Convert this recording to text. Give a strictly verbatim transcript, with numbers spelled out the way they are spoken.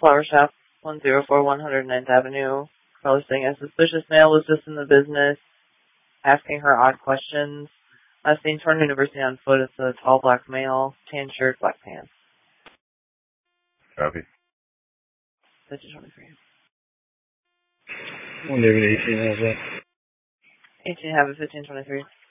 Flower Shop, one oh four one oh ninth Avenue. Caller saying a suspicious male was just in the business, asking her odd questions. Last seen Torn University on foot. It's a tall black male, tan shirt, black pants. Copy. fifteen twenty-three. one eighteen, how's that? eighteen have a fifteen twenty-three.